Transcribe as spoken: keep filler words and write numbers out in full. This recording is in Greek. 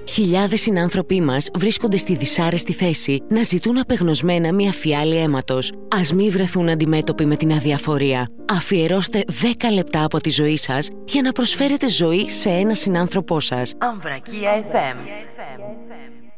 Χιλιάδες συνάνθρωποι μας βρίσκονται στη δυσάρεστη θέση να ζητούν απεγνωσμένα μια φιάλη αίματος. Ας μη βρεθούν αντιμέτωποι με την αδιαφορία. Αφιερώστε δέκα λεπτά από τη ζωή σας για να προσφέρετε ζωή σε ένα συνάνθρωπό σας. Αμβρακία εφ εμ.